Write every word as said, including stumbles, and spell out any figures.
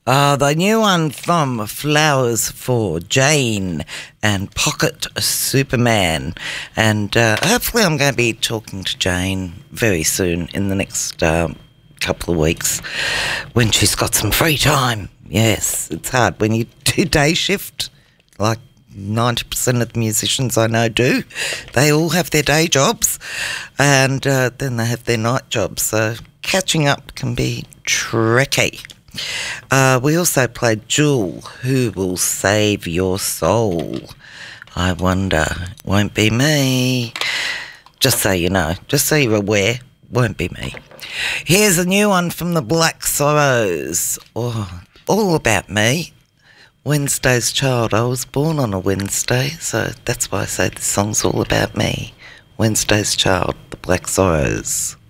Uh, the new one from Flowers for Jane and Pocket Superman. And uh, hopefully I'm going to be talking to Jane very soon in the next um, couple of weeks when she's got some free time. Yes, it's hard when you do day shift, like ninety percent of the musicians I know do. They all have their day jobs and uh, then they have their night jobs. So catching up can be tricky. Uh, we also played Jewel, Who Will Save Your Soul? I wonder, won't be me. Just so you know, just so you're aware, won't be me. Here's a new one from the Black Sorrows. Oh, all about me. Wednesday's Child. I was born on a Wednesday, so that's why I say this song's all about me. Wednesday's Child, the Black Sorrows.